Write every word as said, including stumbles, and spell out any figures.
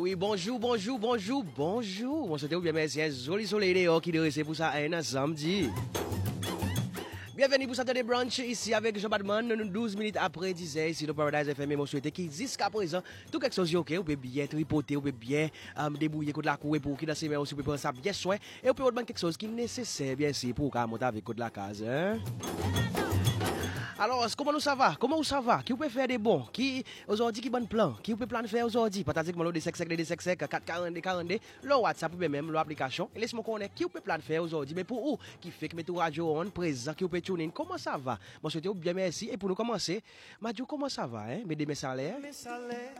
oui, bonjour, bonjour, bonjour, bonjour. On souhaite bien merci, un joli soleil dehors qui est pour ça un samedi. Bienvenue pour Saturday Brunch ici avec Jean Badman, douze minutes après dix heures ici dans Paradise F M. Je souhaite qu'il jusqu'à présent, tout quelque chose ok, vous pouvez bien tripoter, vous pouvez bien um, débrouiller contre la cour pour qui dans ses mains aussi, vous pouvez prendre ça bien soin et vous pouvez quelque chose qui est nécessaire bien sûr pour monter avec contre la case. Hein? Alors, comment nous ça va? Comment nous ça va? Qui peut faire des bons? Qui aujourd'hui qui bon plan? Qui peut plan faire aujourd'hui? Pratiquement le des sec sec des sec sec quatre quarante quarante le WhatsApp ou même l'application. Et laisse-moi connaître qui peut plan faire aujourd'hui. Mais pour où qui fait que mettre radio on présent qui peut tuner. Comment ça va? Moi souhaite bien merci et pour nous commencer, Madjo comment ça va hein? Mes des salaires. Mes salaires